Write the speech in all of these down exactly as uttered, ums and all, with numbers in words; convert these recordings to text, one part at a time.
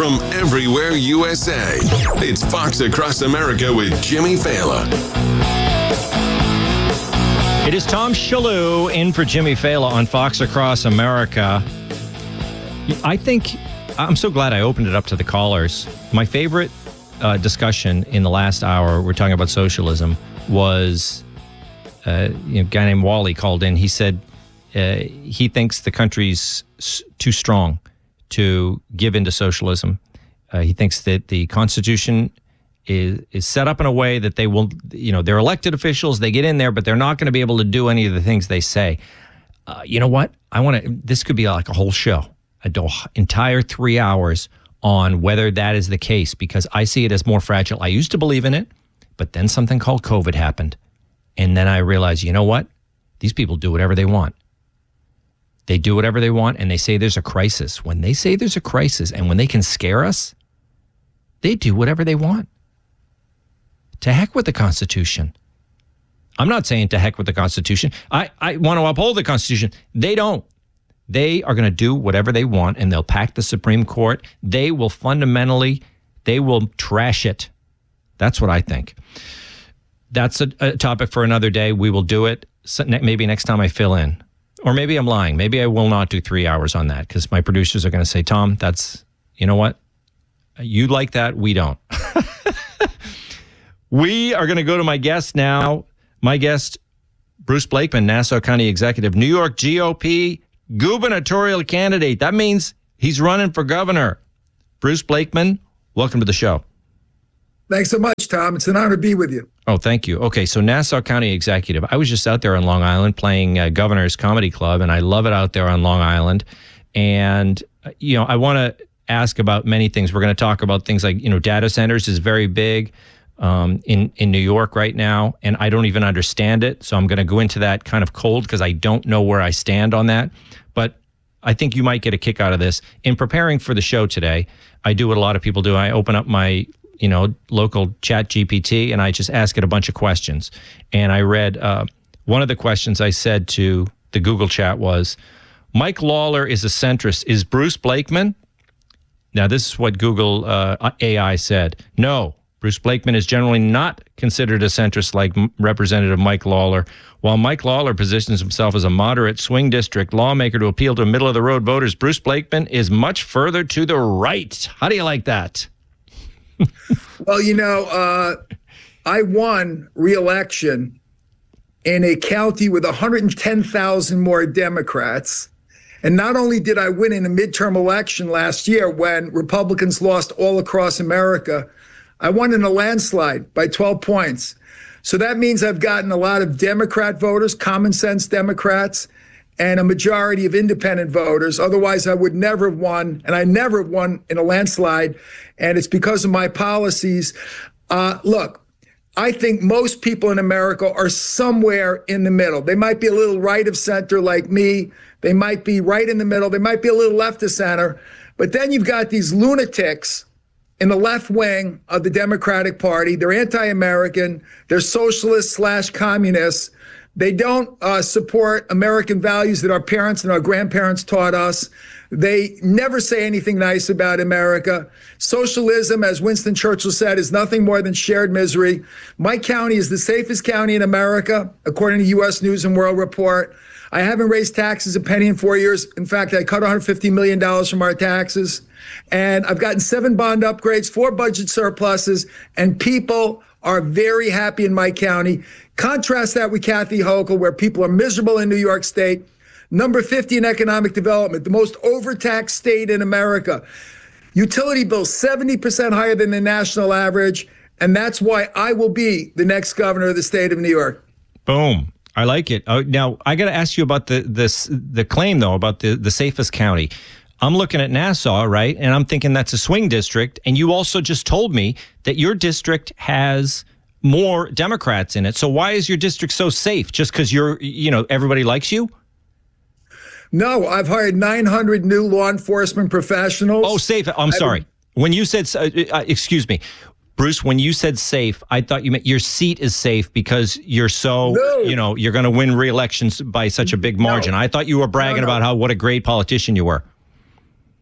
from everywhere U S A. It's Fox Across America with Jimmy Fallon. It is Tom Shalhoub in for Jimmy Fallon on Fox Across America. I think, I'm so glad I opened it up to the callers. My favorite uh, discussion in the last hour, we're talking about socialism, was uh, you know, a guy named Wally called in. He said uh, he thinks the country's too strong to give into socialism. Uh, he thinks that the Constitution is is set up in a way that they will, you know, they're elected officials, they get in there, but they're not going to be able to do any of the things they say. Uh, you know what? I want to, this could be like a whole show, an entire three hours on whether that is the case, because I see it as more fragile. I used to believe in it, but then something called COVID happened. And then I realized, you know what? These people do whatever they want. They do whatever they want, and they say there's a crisis. When they say there's a crisis, and when they can scare us, they do whatever they want. To heck with the Constitution. I'm not saying to heck with the Constitution. I, I want to uphold the Constitution. They don't. They are going to do whatever they want, and they'll pack the Supreme Court. They will fundamentally, they will trash it. That's what I think. That's a, a topic for another day. We will do it maybe next time I fill in. Or maybe I'm lying. Maybe I will not do three hours on that, because my producers are going to say, Tom, that's, you know what? You like that. We don't. We are going to go to my guest now. My guest, Bruce Blakeman, Nassau County Executive, New York G O P gubernatorial candidate. That means he's running for governor. Bruce Blakeman, welcome to the show. Thanks so much, Tom. It's an honor to be with you. Oh, thank you. Okay, so Nassau County Executive. I was just out there on Long Island playing uh, Governor's Comedy Club, and I love it out there on Long Island. And, uh, you know, I want to ask about many things. We're going to talk about things like, you know, data centers is very big um, in, in New York right now, and I don't even understand it. So I'm going to go into that kind of cold because I don't know where I stand on that. But I think you might get a kick out of this. In preparing for the show today, I do what a lot of people do. I open up my you know, local Chat G P T, and I just ask it a bunch of questions. And I read uh, one of the questions I said to the Google chat was, Mike Lawler is a centrist. Is Bruce Blakeman? Now, this is what Google uh, A I said. No, Bruce Blakeman is generally not considered a centrist like Representative Mike Lawler. While Mike Lawler positions himself as a moderate swing district lawmaker to appeal to middle-of-the-road voters, Bruce Blakeman is much further to the right. How do you like that? Well, you know, uh, I won re-election in a county with one hundred ten thousand more Democrats. And not only did I win in a midterm election last year when Republicans lost all across America, I won in a landslide by twelve points. So that means I've gotten a lot of Democrat voters, common sense Democrats, and a majority of independent voters. Otherwise, I would never have won, and I never have won in a landslide, and it's because of my policies. Uh, look, I think most people in America are somewhere in the middle. They might be a little right of center like me. They might be right in the middle. They might be a little left of center. But then you've got these lunatics in the left wing of the Democratic Party. They're anti-American. They're socialists slash communists. They don't uh, support American values that our parents and our grandparents taught us. They never say anything nice about America. Socialism, as Winston Churchill said, is nothing more than shared misery. My county is the safest county in America, according to U S News and World Report. I haven't raised taxes a penny in four years. In fact, I cut one hundred fifty million dollars from our taxes. And I've gotten seven bond upgrades, four budget surpluses, and people are very happy in my county. Contrast that with Kathy Hochul, where people are miserable in New York State. Number fifty in economic development, the most overtaxed state in America. Utility bills seventy percent higher than the national average. And that's why I will be the next governor of the state of New York. Boom. I like it. Uh, now, I got to ask you about the this the claim, though, about the, the safest county. I'm looking at Nassau, right? And I'm thinking that's a swing district. And you also just told me that your district has more Democrats in it. So why is your district so safe? Just because you're, you know, everybody likes you? No, I've hired nine hundred new law enforcement professionals. Oh, safe. I'm sorry. When you said, uh, uh, excuse me, Bruce, when you said safe, I thought you meant your seat is safe because you're so, no. you know, you're going to win re-elections by such a big margin. No. I thought you were bragging no, no. about how what a great politician you were.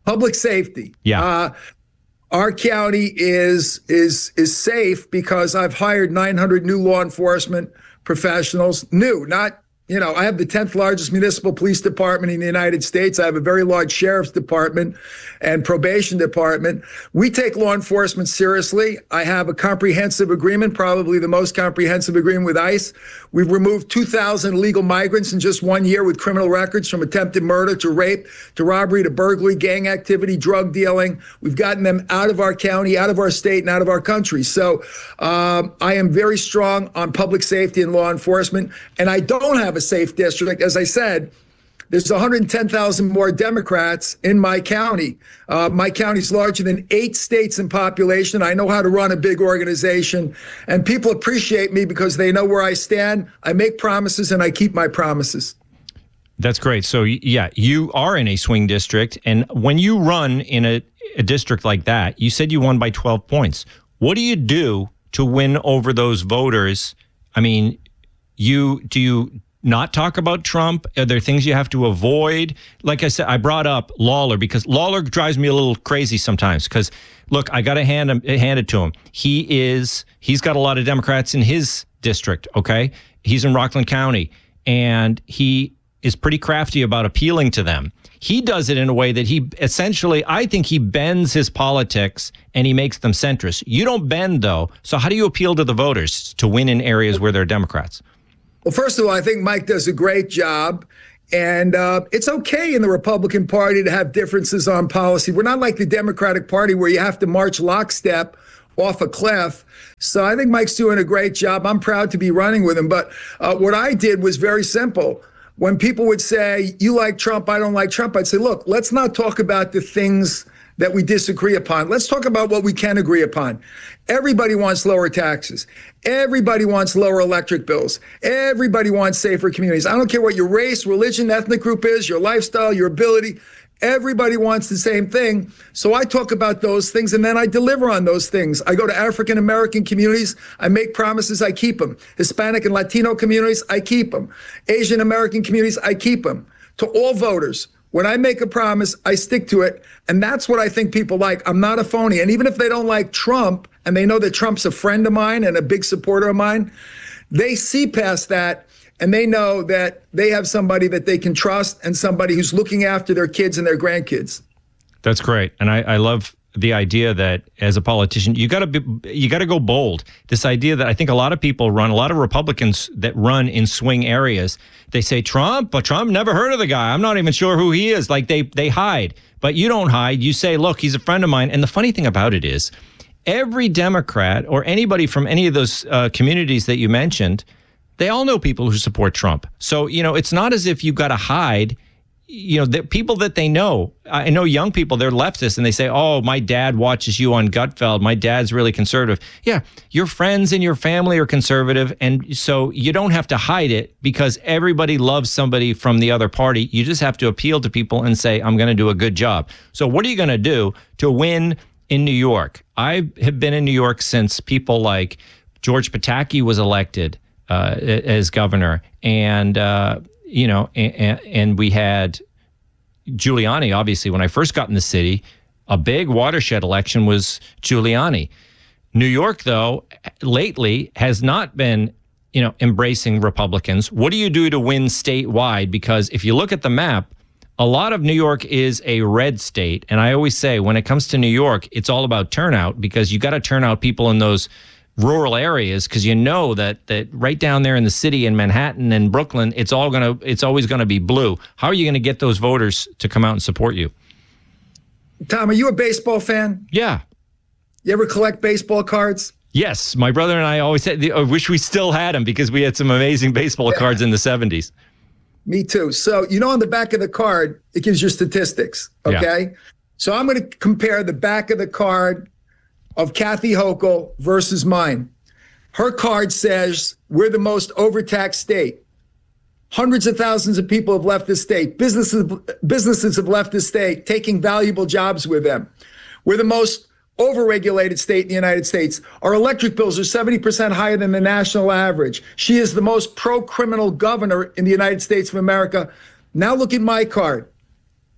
Public safety. Yeah. Uh, our county is is is safe because I've hired nine hundred new law enforcement professionals. New, not, you know, I have the tenth largest municipal police department in the United States. I have a very large sheriff's department and probation department. We take law enforcement seriously. I have a comprehensive agreement, probably the most comprehensive agreement with ICE. We've removed two thousand illegal migrants in just one year with criminal records, from attempted murder to rape to robbery to burglary, gang activity, drug dealing. We've gotten them out of our county, out of our state, and out of our country. So um, I am very strong on public safety and law enforcement, and I don't have a safe district. As I said, there's one hundred ten thousand more Democrats in my county. Uh, my county's larger than eight states in population. I know how to run a big organization, and people appreciate me because they know where I stand. I make promises and I keep my promises. That's great. So, yeah, you are in a swing district, and when you run in a, a district like that, you said you won by twelve points. What do you do to win over those voters? I mean, you do you not talk about Trump? Are there things you have to avoid? Like I said, I brought up Lawler because Lawler drives me a little crazy sometimes because, look, I got to hand him, hand it to him. He is, he's got a lot of Democrats in his district, okay? He's in Rockland County, and he is pretty crafty about appealing to them. He does it in a way that he essentially, I think he bends his politics and he makes them centrist. You don't bend, though. So how do you appeal to the voters to win in areas where they're Democrats? Well, first of all, I think Mike does a great job. And uh, it's okay in the Republican Party to have differences on policy. We're not like the Democratic Party where you have to march lockstep off a cliff. So I think Mike's doing a great job. I'm proud to be running with him. But uh, what I did was very simple. When people would say, you like Trump, I don't like Trump, I'd say, look, let's not talk about the things that we disagree upon. Let's talk about what we can agree upon. Everybody wants lower taxes. Everybody wants lower electric bills. Everybody wants safer communities. I don't care what your race, religion, ethnic group is, your lifestyle, your ability. Everybody wants the same thing. So I talk about those things and then I deliver on those things. I go to African American communities. I make promises. I keep them. Hispanic and Latino communities. I keep them. Asian American communities. I keep them. To all voters, when I make a promise, I stick to it. And that's what I think people like. I'm not a phony. And even if they don't like Trump and they know that Trump's a friend of mine and a big supporter of mine, they see past that and they know that they have somebody that they can trust and somebody who's looking after their kids and their grandkids. That's great. And I, I love the idea that as a politician, you got to be, you got to go bold. This idea that I think a lot of people run, a lot of Republicans that run in swing areas, they say Trump, but Trump, never heard of the guy. I'm not even sure who he is. Like they they hide, but you don't hide. You say, look, he's a friend of mine. And the funny thing about it is, every Democrat or anybody from any of those uh, communities that you mentioned, they all know people who support Trump. So, you know, it's not as if you've got to hide. You know, the people that they know, I know young people, they're leftists and they say, oh, my dad watches you on Gutfeld. My dad's really conservative. Yeah, your friends and your family are conservative. And so you don't have to hide it because everybody loves somebody from the other party. You just have to appeal to people and say, I'm going to do a good job. So what are you going to do to win in New York? I have been in New York since people like George Pataki was elected uh, as governor. And, uh, you know, and, and we had Giuliani, obviously, when I first got in the city, a big watershed election was Giuliani. New York, though, lately has not been, you know, embracing Republicans. What do you do to win statewide? Because if you look at the map, a lot of New York is a red state. And I always say when it comes to New York, it's all about turnout because you got to turn out people in those rural areas because you know that that right down there in the city in Manhattan and Brooklyn, it's all gonna it's always gonna be blue. How are you gonna get those voters to come out and support you? Tom, are you a baseball fan? Yeah. You ever collect baseball cards? Yes, my brother and I always said, I wish we still had them because we had some amazing baseball yeah. cards in the seventies. Me too. So, you know, on the back of the card, it gives you statistics, okay? Yeah. So I'm going to compare the back of the card of Kathy Hochul versus mine. Her card says we're the most overtaxed state. Hundreds of thousands of people have left the state. Businesses, businesses have left the state, taking valuable jobs with them. We're the most overregulated state in the United States. Our electric bills are seventy percent higher than the national average. She is the most pro-criminal governor in the United States of America. Now look at my card.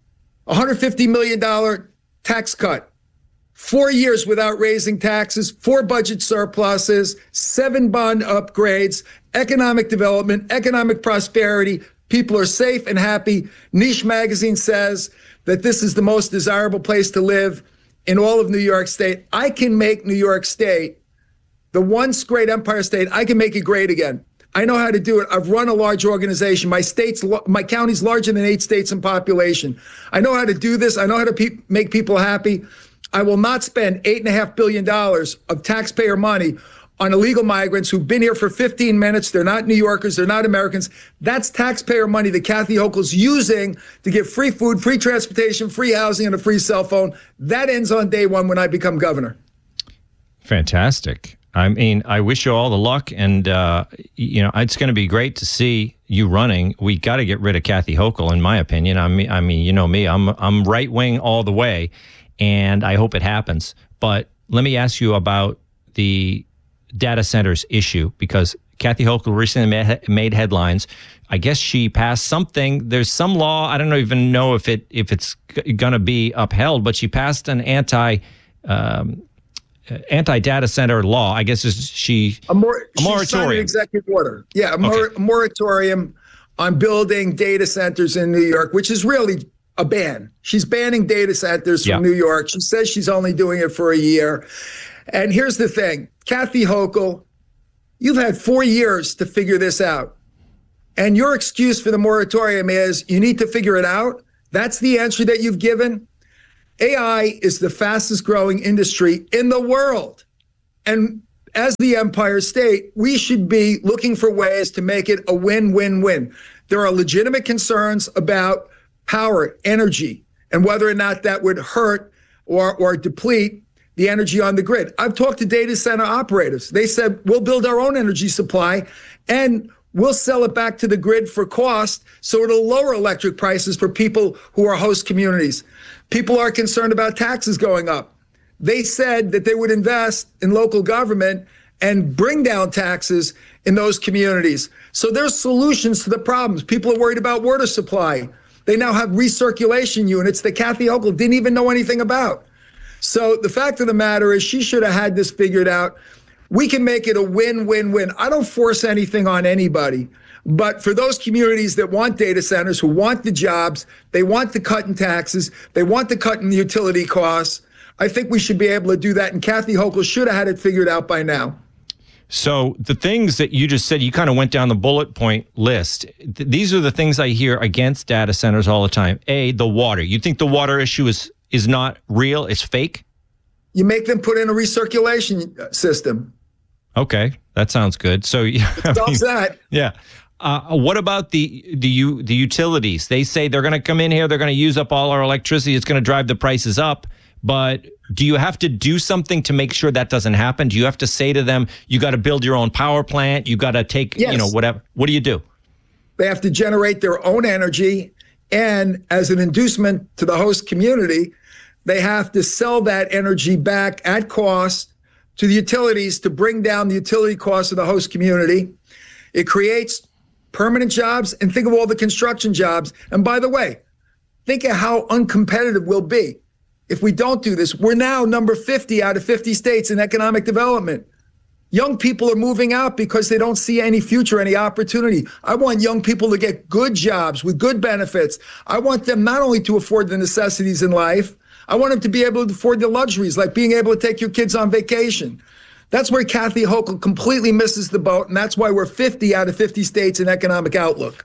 one hundred fifty million dollars tax cut. Four years without raising taxes, four budget surpluses, seven bond upgrades, economic development, economic prosperity. People are safe and happy. Niche magazine says that this is the most desirable place to live in all of New York State. I can make New York State, the once great Empire State, I can make it great again. I know how to do it. I've run a large organization. My state's, my county's larger than eight states in population. I know how to do this. I know how to pe- make people happy. I will not spend eight and a half billion dollars of taxpayer money on illegal migrants who've been here for fifteen minutes. They're not New Yorkers. They're not Americans. That's taxpayer money that Kathy Hochul's using to give free food, free transportation, free housing, and a free cell phone. That ends on day one when I become governor. Fantastic. I mean, I wish you all the luck, and uh, you know, it's going to be great to see you running. We got to get rid of Kathy Hochul, in my opinion. I mean, I mean, you know me. I'm I'm right wing all the way, and I hope it happens. But let me ask you about the data centers issue, because Kathy Hochul recently made, made headlines. I guess she passed something. There's some law. I don't even know if it if it's g- going to be upheld, but she passed an anti. Um, anti-data center law. I guess is she a, mor- a moratorium. She signed an executive order. Yeah, a, mor- okay. a moratorium on building data centers in New York, which is really a ban. She's banning data centers from yeah. New York. She says she's only doing it for a year. And here's the thing, Kathy Hochul, you've had four years to figure this out. And your excuse for the moratorium is you need to figure it out. That's the answer that you've given. A I is the fastest growing industry in the world. And as the Empire State, we should be looking for ways to make it a win-win-win. There are legitimate concerns about power, energy, and whether or not that would hurt or, or deplete the energy on the grid. I've talked to data center operators. They said, we'll build our own energy supply and we'll sell it back to the grid for cost, so it'll lower electric prices for people who are host communities. People are concerned about taxes going up. They said that they would invest in local government and bring down taxes in those communities. So there's solutions to the problems. People are worried about water supply. They now have recirculation units that Kathy Hochul didn't even know anything about. So the fact of the matter is she should have had this figured out. We can make it a win-win-win. I don't force anything on anybody. But for those communities that want data centers, who want the jobs, they want the cut in taxes, they want the cut in the utility costs, I think we should be able to do that. And Kathy Hochul should have had it figured out by now. So the things that you just said, you kind of went down the bullet point list. Th- these are the things I hear against data centers all the time. A, the water. You think the water issue is, is not real? It's fake? You make them put in a recirculation system. Okay, that sounds good. So yeah, I mean, that. Yeah. Uh, what about the the u- the utilities? They say they're going to come in here, they're going to use up all our electricity. It's going to drive the prices up. But do you have to do something to make sure that doesn't happen? Do you have to say to them, you got to build your own power plant? You got to take, yes. you know, whatever. What do you do? They have to generate their own energy. And as an inducement to the host community, they have to sell that energy back at cost to the utilities to bring down the utility costs of the host community. It creates permanent jobs, and think of all the construction jobs. And by the way, think of how uncompetitive we'll be if we don't do this. We're now number fifty out of fifty states in economic development. Young people are moving out because they don't see any future, any opportunity. I want young people to get good jobs with good benefits. I want them not only to afford the necessities in life, I want them to be able to afford the luxuries, like being able to take your kids on vacation. That's where Kathy Hochul completely misses the boat, and that's why we're fifty out of fifty states in economic outlook.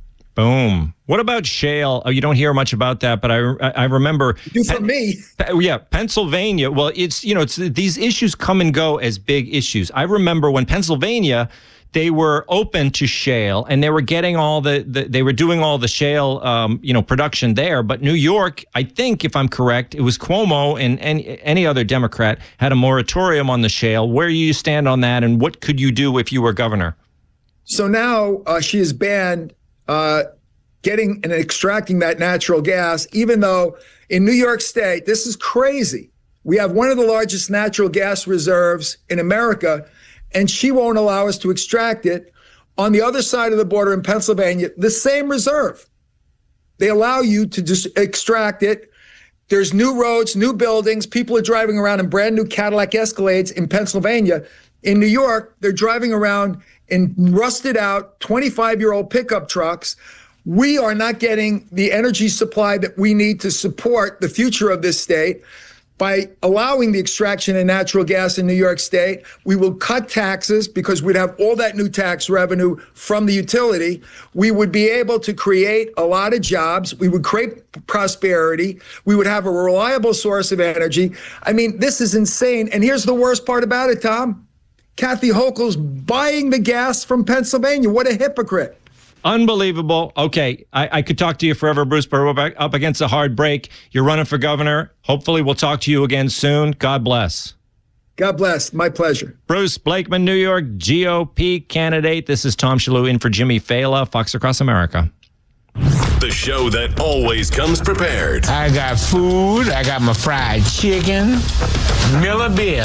Boom. What about shale? Oh, you don't hear much about that, but I I remember. Do for Pen- me. Yeah, Pennsylvania. Well, it's, you know, it's these issues come and go as big issues. I remember when Pennsylvania, they were open to shale, and they were getting all the, the they were doing all the shale, um, you know, production there. But New York, I think, if I'm correct, it was Cuomo and any, any other Democrat had a moratorium on the shale. Where do you stand on that, and what could you do if you were governor? So now uh, she has banned uh, getting and extracting that natural gas, even though in New York State, this is crazy. We have one of the largest natural gas reserves in America, and she won't allow us to extract it. On the other side of the border in Pennsylvania, the same reserve. They allow you to just extract it. There's new roads, new buildings. People are driving around in brand new Cadillac Escalades in Pennsylvania. In New York, they're driving around in rusted out twenty-five-year-old pickup trucks. We are not getting the energy supply that we need to support the future of this state. By allowing the extraction of natural gas in New York State, we will cut taxes because we'd have all that new tax revenue from the utility. We would be able to create a lot of jobs. We would create prosperity. We would have a reliable source of energy. I mean, this is insane. And here's the worst part about it, Tom. Kathy Hochul's buying the gas from Pennsylvania. What a hypocrite. Unbelievable. Okay, I, I could talk to you forever, Bruce, but we're back up against a hard break. You're running for governor. Hopefully we'll talk to you again soon. God bless. God bless. My pleasure. Bruce Blakeman, New York G O P candidate. This is Tom Shillue in for Jimmy Fallon, Fox Across America. The show that always comes prepared. I got food. I got my fried chicken. Miller beer.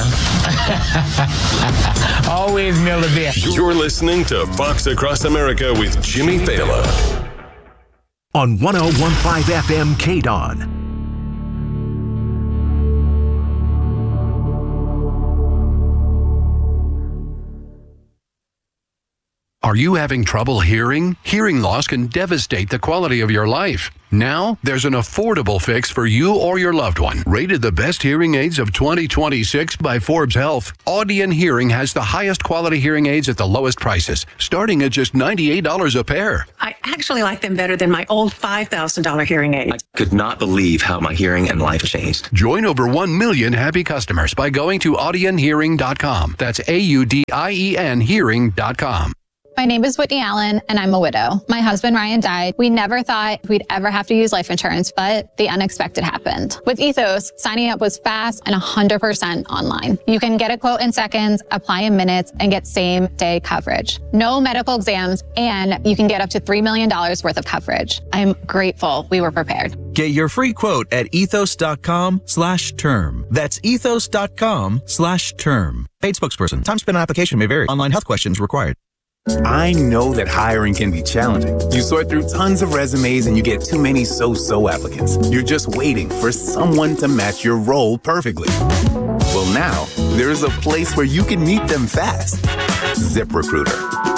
Always Miller beer. You're listening to Fox Across America with Jimmy Fallon. On one oh one point five F M K D O N. Are you having trouble hearing? Hearing loss can devastate the quality of your life. Now, there's an affordable fix for you or your loved one. Rated the best hearing aids of twenty twenty-six by Forbes Health, Audion Hearing has the highest quality hearing aids at the lowest prices, starting at just ninety-eight dollars a pair. I actually like them better than my old five thousand dollars hearing aid. I could not believe how my hearing and life changed. Join over one million happy customers by going to audion hearing dot com. That's A U D I E N hearing dot com. My name is Whitney Allen, and I'm a widow. My husband, Ryan, died. We never thought we'd ever have to use life insurance, but the unexpected happened. With Ethos, signing up was fast and one hundred percent online. You can get a quote in seconds, apply in minutes, and get same-day coverage. No medical exams, and you can get up to three million dollars worth of coverage. I'm grateful we were prepared. Get your free quote at ethos.com slash term. That's ethos.com slash term. Paid spokesperson. Time spent on application may vary. Online health questions required. I know that hiring can be challenging. You sort through tons of resumes and you get too many so-so applicants. You're just waiting for someone to match your role perfectly. Well, now, there's a place where you can meet them fast. ZipRecruiter.